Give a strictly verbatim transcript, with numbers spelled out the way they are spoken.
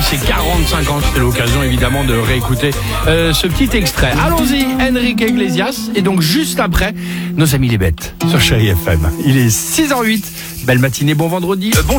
ses quarante-cinq ans. C'était l'occasion évidemment de réécouter euh, ce petit extrait. Allons-y, Enrique Iglesias. Et donc juste après, nos amis les bêtes sur Chérie F M. Il est six heures zéro huit. Belle matinée, bon vendredi. Euh, bon